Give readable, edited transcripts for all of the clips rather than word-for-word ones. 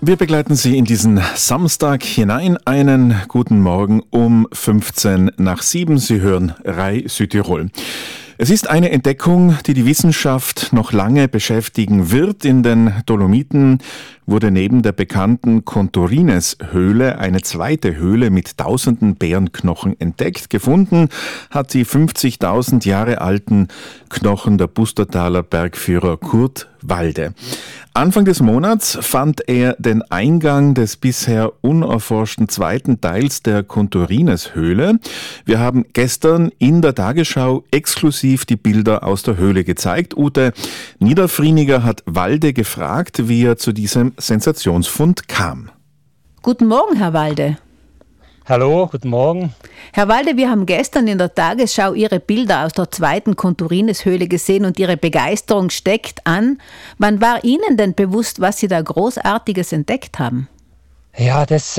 Wir begleiten Sie in diesen Samstag hinein. Einen guten Morgen um 15 nach 7. Sie hören RAI Südtirol. Es ist eine Entdeckung, die die Wissenschaft noch lange beschäftigen wird. In den Dolomiten wurde neben der bekannten Contorines-Höhle eine zweite Höhle mit tausenden Bärenknochen entdeckt. Gefunden hat die 50.000 Jahre alten Knochen der Pustertaler Bergführer Kurt Walde. Anfang des Monats fand er den Eingang des bisher unerforschten zweiten Teils der Contorines-Höhle. Wir haben gestern in der Tagesschau exklusiv die Bilder aus der Höhle gezeigt. Ute Niederfrieniger hat Walde gefragt, wie er zu diesem Sensationsfund kam. Guten Morgen, Herr Walde. Hallo, guten Morgen. Herr Walde, wir haben gestern in der Tagesschau Ihre Bilder aus der zweiten Contorines-Höhle gesehen und Ihre Begeisterung steckt an. Wann war Ihnen denn bewusst, was Sie da Großartiges entdeckt haben? Ja, das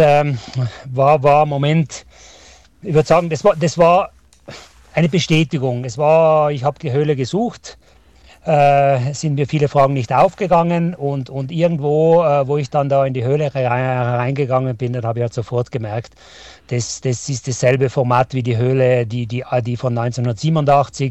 war ein Moment, ich würde sagen, das war eine Bestätigung. Ich habe die Höhle gesucht, sind mir viele Fragen nicht aufgegangen und irgendwo, wo ich dann da in die Höhle reingegangen bin, dann habe ich halt sofort gemerkt, das ist dasselbe Format wie die Höhle, die von 1987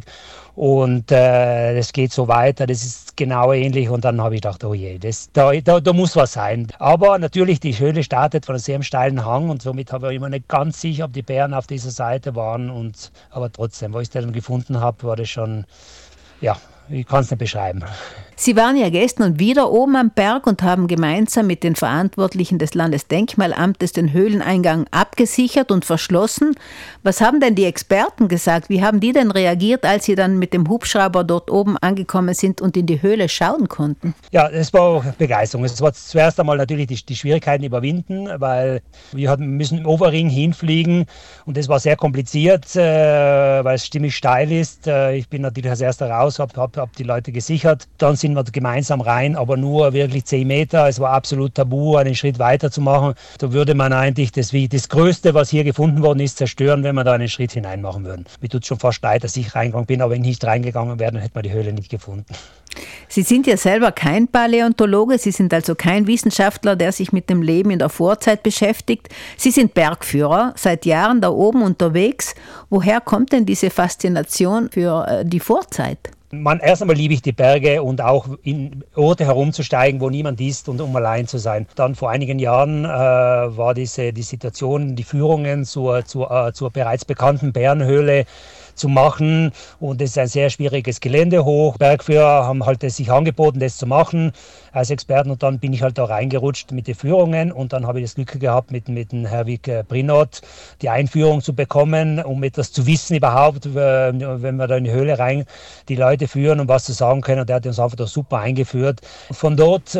und das geht so weiter, das ist genau ähnlich und dann habe ich gedacht, oh je, da muss was sein. Aber natürlich, die Höhle startet von einem sehr steilen Hang und somit habe ich immer nicht ganz sicher, ob die Bären auf dieser Seite waren, aber trotzdem, wo ich es dann gefunden habe, war das schon, ja, ich kann es nicht beschreiben. Sie waren ja gestern wieder oben am Berg und haben gemeinsam mit den Verantwortlichen des Landesdenkmalamtes den Höhleneingang abgesichert und verschlossen. Was haben denn die Experten gesagt? Wie haben die denn reagiert, als sie dann mit dem Hubschrauber dort oben angekommen sind und in die Höhle schauen konnten? Ja, es war auch Begeisterung. Es war zuerst einmal natürlich die Schwierigkeiten überwinden, weil wir müssen im Overring hinfliegen und das war sehr kompliziert, weil es ziemlich steil ist. Ich bin natürlich als erster raus, hab die Leute gesichert. Dann sind wir gemeinsam rein, aber nur wirklich 10 Meter. Es war absolut tabu, einen Schritt weiter zu machen. Da würde man eigentlich das Größte, was hier gefunden worden ist, zerstören, wenn wir da einen Schritt hinein machen würden. Mir tut es schon fast leid, dass ich reingegangen bin, aber wenn ich nicht reingegangen wäre, dann hätte man die Höhle nicht gefunden. Sie sind ja selber kein Paläontologe, Sie sind also kein Wissenschaftler, der sich mit dem Leben in der Vorzeit beschäftigt. Sie sind Bergführer, seit Jahren da oben unterwegs. Woher kommt denn diese Faszination für die Vorzeit? Erst einmal liebe ich die Berge und auch in Orte herumzusteigen, wo niemand ist und um allein zu sein. Dann vor einigen Jahren war die Situation, die Führungen zur bereits bekannten Bärenhöhle zu machen und es ist ein sehr schwieriges Gelände hoch. Bergführer haben halt sich angeboten, das zu machen als Experten und dann bin ich halt da reingerutscht mit den Führungen und dann habe ich das Glück gehabt, mit dem Herwig Brinot die Einführung zu bekommen, um etwas zu wissen überhaupt, wenn wir da in die Höhle rein die Leute führen und was zu sagen können. Und der hat uns einfach da super eingeführt. Von dort